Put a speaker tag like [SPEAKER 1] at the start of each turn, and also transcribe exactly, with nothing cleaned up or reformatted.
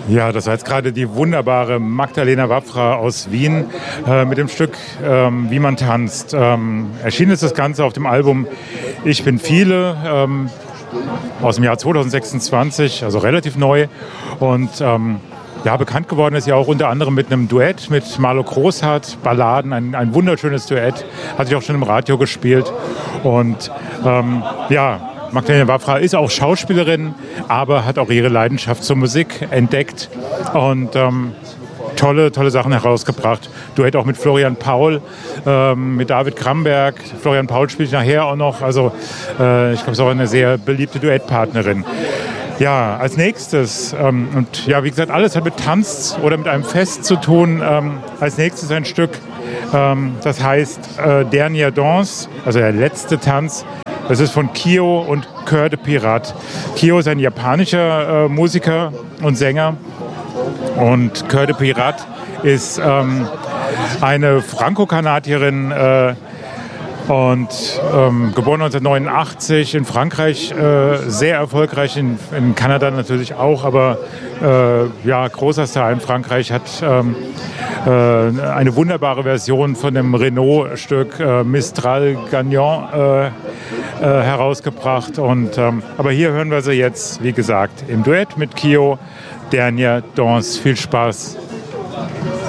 [SPEAKER 1] Ja, das war jetzt gerade die wunderbare Magdalena Wapfra aus Wien äh, mit dem Stück ähm, Wie man tanzt. Ähm, erschienen ist das Ganze auf dem Album Ich bin viele ähm, aus dem Jahr zwanzig sechsundzwanzig, also relativ neu. Und ähm, ja, bekannt geworden ist ja auch unter anderem mit einem Duett mit Marlo Großhardt, Balladen, ein, ein wunderschönes Duett, hatte ich auch schon im Radio gespielt. Und ähm, ja, Magdalena Wapfra ist auch Schauspielerin, aber hat auch ihre Leidenschaft zur Musik entdeckt und ähm, tolle, tolle Sachen herausgebracht. Duett auch mit Florian Paul, ähm, mit David Kramberg. Florian Paul spielt nachher auch noch, also äh, ich glaube, es ist auch eine sehr beliebte Duettpartnerin. Ja, als nächstes, ähm, und ja, wie gesagt, alles hat mit Tanz oder mit einem Fest zu tun. Ähm, als nächstes ein Stück, ähm, das heißt äh, Dernier Danse, also der letzte Tanz. Das ist von Kyo und Cœur de Pirate. Kyo ist ein japanischer äh, Musiker und Sänger. Und Cœur de Pirate ist ähm, eine Franco-Kanadierin äh, und ähm, geboren neunzehnhundertneunundachtzig in Frankreich, äh, sehr erfolgreich, in, in Kanada natürlich auch, aber äh, ja, großer Star in Frankreich, hat ähm, äh, eine wunderbare Version von dem Renault-Stück äh, Mistral Gagnant äh, Äh, herausgebracht. Und, ähm, aber hier hören wir sie jetzt, wie gesagt, im Duett mit Kyo, Dernier Danse. Viel Spaß.